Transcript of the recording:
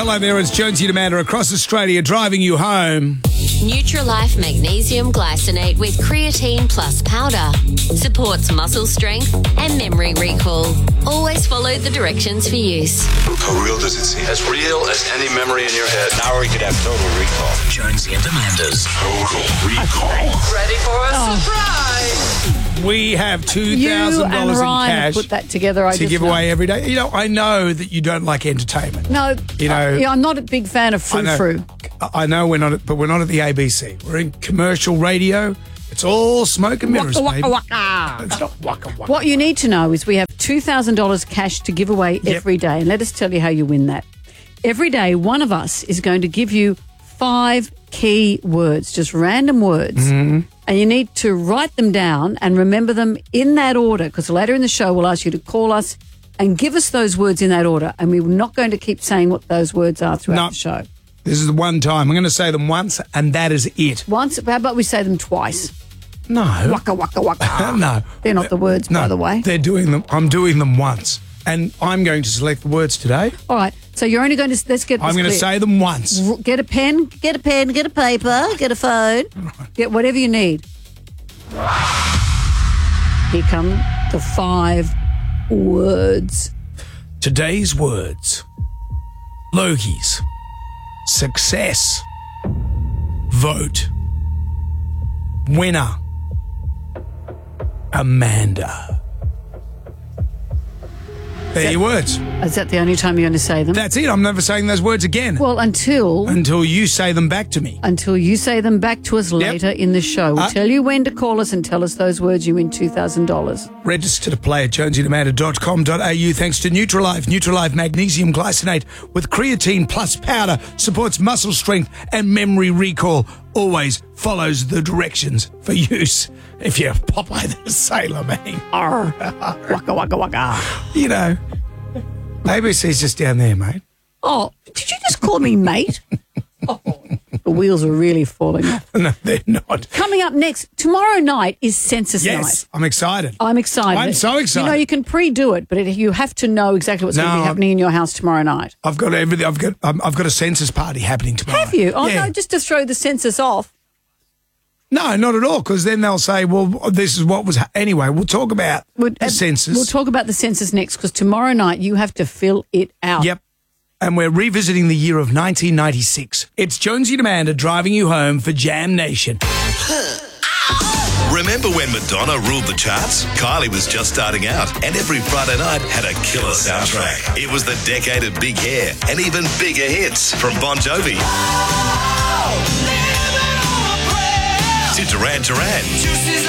Hello there, it's Jonesy and Amanda across Australia driving you home. Nutrilife Magnesium Glycinate with creatine plus powder supports muscle strength and memory recall. Always follow the directions for use. How real does it seem? As real as any memory in your head. Now we could have total recall. Jonesy and Amanda's Total recall. Ready for a surprise? We have $2,000 You and in Ryan cash put that together. to give away every day. You know, I know that you don't like entertainment. No, You know- yeah, I'm not a big fan of frou-frou. I know we're not, but we're not at the ABC. We're in commercial radio. It's all smoke and mirrors, Waka, baby. waka, waka. It's not waka waka. What you need to know is we have $2,000 cash to give away Yep. every day. And let us tell you how you win that. Every day, one of us is going to give you 5 key words, just random words. Mm-hmm. And you need to write them down and remember them in that order, because later in the show we'll ask you to call us and give us those words in that order. And we're not going to keep saying what those words are throughout No. the show. This is the one time. I'm going to say them once, and that is it. Once, how about we say them twice? No. Waka, waka, waka. No. They're not the words, No, by the way. They're doing them. I'm doing them once. And I'm going to select the words today. All right. So you're only going to, let's get this I'm going to clear. say them once. Get a pen, get a paper, get a phone, get whatever you need. Here come the 5 words. Today's words. Logies. Success. Vote. Winner. Amanda. They're your words. Is that the only time you're going to say them? That's it. I'm never saying those words again. Well, Until you say them back to me. until you say them back to us later in the show. We'll tell you when to call us and tell us those words. You win $2,000. Register to play at jonesyandamanda.com.au thanks to Nutrilife. Nutrilife Magnesium Glycinate with creatine plus powder supports muscle strength and memory recall. Always follows the directions for use. If you're Popeye the Sailor Man. Arr. Waka, waka, waka. You know, ABC's just down there, mate. Oh, did you just call me mate? Oh, the wheels are really falling off. No, they're not. Coming up next, tomorrow night is Census Yes, Night. I'm excited. I'm excited. I'm so excited. You know, you can pre-do it, but you have to know exactly what's going to be happening in your house tomorrow night. I've got everything. I've got a census party happening tomorrow. Have you? Oh, Yeah. no, just to throw the census off. No, not at all, because then they'll say, well, this is what was... Anyway, we'll talk about the census. We'll talk about the census next, because tomorrow night you have to fill it out. Yep. And we're revisiting the year of 1996. It's Jonesy and Amanda driving you home for Jam Nation. Remember when Madonna ruled the charts? Kylie was just starting out, and every Friday night had a killer soundtrack. It was the decade of big hair and even bigger hits from Bon Jovi to Duran Duran.